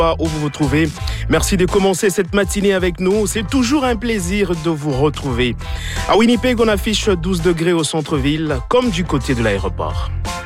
où vous vous trouvez. Merci de commencer cette matinée avec nous. C'est toujours un plaisir de vous retrouver. À Winnipeg, on affiche 12 degrés au centre-ville, comme du côté de l'aéroport.